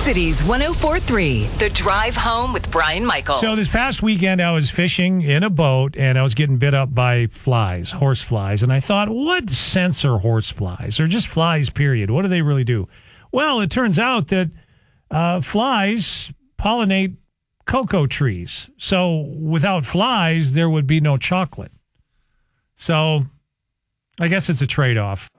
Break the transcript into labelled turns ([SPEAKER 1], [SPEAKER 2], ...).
[SPEAKER 1] Cities 104.3, The Drive Home with Brian Michaels.
[SPEAKER 2] So this past weekend, I was fishing in a boat, and I was getting bit up by flies, horse flies. And I thought, what sense are horse flies? Or just flies, period. What do they really do? Well, it turns out that flies pollinate cocoa trees. So without flies, there would be no chocolate. So I guess it's a trade-off.